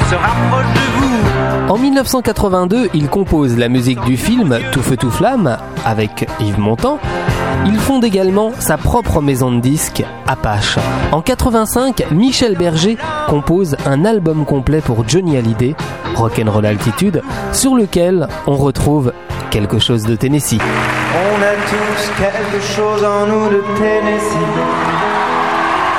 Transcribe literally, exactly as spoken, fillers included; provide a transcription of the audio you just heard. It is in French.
se rapproche de vous. En dix-neuf cent quatre-vingt-deux, il compose la musique du film Tout feu tout flamme avec Yves Montand. Il fonde également sa propre maison de disques, Apache. En quatre-vingt-cinq, Michel Berger compose un album complet pour Johnny Hallyday, Rock'n'Roll Altitude, sur lequel on retrouve quelque chose de Tennessee. On a tous quelque chose en nous de Tennessee.